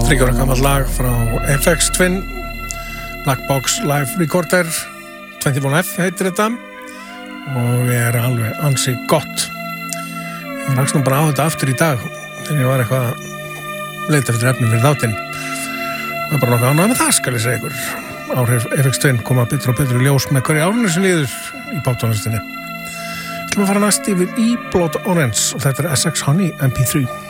30 ára gamalt lag frá FX Twin, Black Box Live Recorder, 21F heitir þetta og alveg ansi gott. Ég rakst nú bara á þetta aftur í dag þegar ég var eitthvað að leita eftir efnum fyrir þáttinn. Það bara nokkuð ánægð með það, skal ég segja ykkur. Áhrif FX Twin koma betur og betur í ljós með hverju árinu sem líður í poptónlistinni. Við ætlum að fara næst yfir í Blood Orange og þetta Essex Honey MP3.